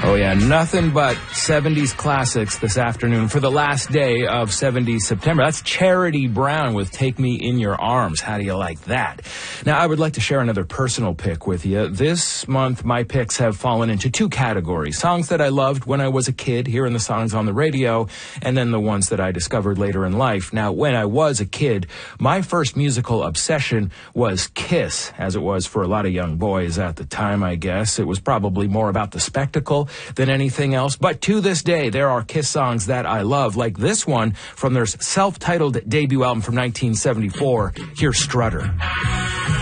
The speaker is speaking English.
Oh, yeah, nothing but 70s classics this afternoon for the last day of 70s September. That's Charity Brown with Take Me in Your Arms. How do you like that? Now, I would like to share another personal pick with you. This month, my picks have fallen into two categories. Songs that I loved when I was a kid, hearing the songs on the radio, and then the ones that I discovered later in life. Now, when I was a kid, my first musical obsession was Kiss, as it was for a lot of young boys at the time, I guess. It was probably more about the spectacle than anything else. But to this day, there are Kiss songs that I love, like this one from their self-titled debut album from 1974, Here's Strutter.